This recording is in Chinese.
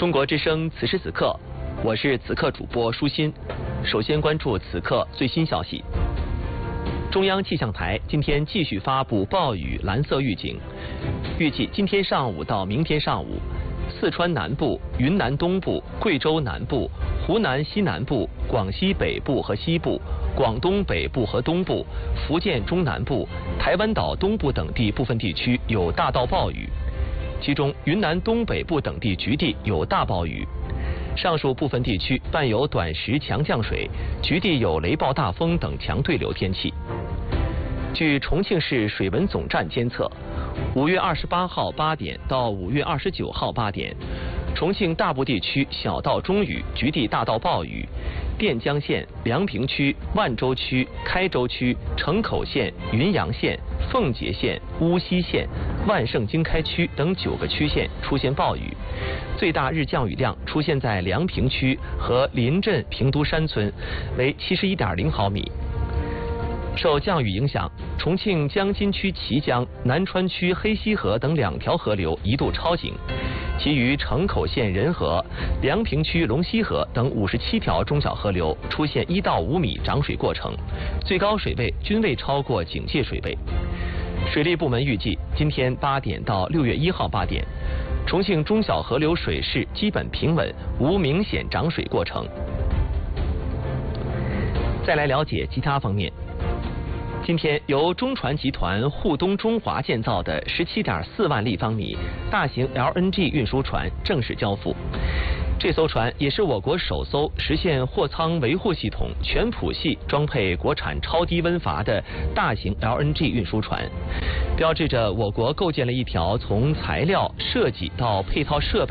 中国之声此时此刻，我是此刻主播舒心。首先关注此刻最新消息。中央气象台今天继续发布暴雨蓝色预警，预计今天上午到明天上午，四川南部、云南东部、贵州南部、湖南西南部、广西北部和西部、广东北部和东部、福建中南部、台湾岛东部等地部分地区有大到暴雨，其中云南东北部等地局地有大暴雨。上述部分地区伴有短时强降水，局地有雷暴大风等强对流天气。据重庆市水文总站监测，5月28号8点到5月29号8点，重庆大部地区小到中雨，局地大到暴雨。垫江县、梁平区、万州区、开州区、城口县、云阳县、奉节县、巫溪县、万盛经开区等9个区县出现暴雨，最大日降雨量出现在梁平区和临镇平都山村，为71.0毫米。受降雨影响，重庆江津区綦江、南川区黑溪河等2条河流一度超警，其余城口县仁河、梁平区龙溪河等57条中小河流出现1到5米涨水过程，最高水位均未超过警戒水位。水利部门预计，今天8点到6月1号8点，重庆中小河流水势基本平稳，无明显涨水过程。再来了解其他方面。今天，由中船集团沪东中华建造的17.4万立方米大型 LNG 运输船正式交付。这艘船也是我国首艘实现货舱维护系统全谱系装配国产超低温阀的大型 LNG 运输船，标志着我国构建了一条从材料、设计到配套设备